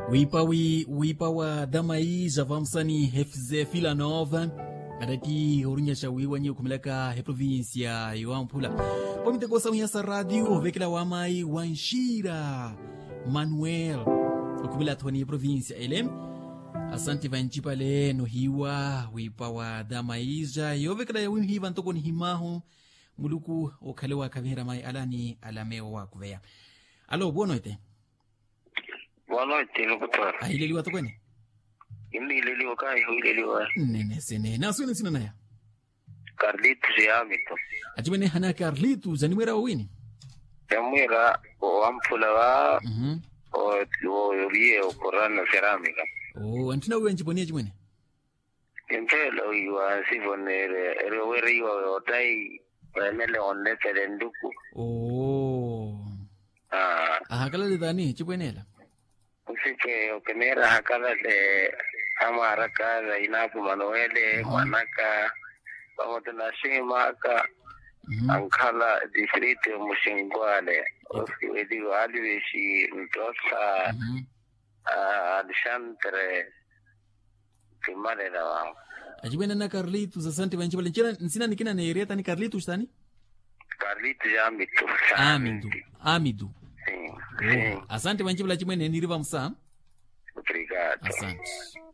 wipa wa damai javamsani hefze fila nova adati horunya shawi wanyi kumilaka he provincia yoampula pomite kosa unyasa radio vekila wamai wanshira Manuel kumila toni provincia ele asante vanchipa le no hiwa wipa wa damaija yovekila yawim hiva ntoko ni himahu muluku okalewa kavira mai alani alameo wa kuvea. Alo, buono ite? Buono ite, locutor. Ahileliwa to kwene? Ileliwa ka, ileliwa. Nene sene. Naswene sina naya? Carlitos ya mito. Ajimene hana Carlitos, animwera wawini? Yamwera, o ampula wa, o yorie, o korana cerámica. Antina uwe nchiponi ajimene? Yempelo iwa, sivonere, erowere iwa, otai, mele onne terenduku. Hakala de dani chipwenela usike okenera hakala de amaraka da inapu manuele manaka pamoja na shimaka ankala distrito mushingwale ofidi walishi mtosa alishantre kimale na wao ajibena na Carlitos asante vanchibale nchira nsina nikina na area tani Carlitos tani Carlitos ya mitu Amidu asante vanchibala chimwene niriva msa obrigado asante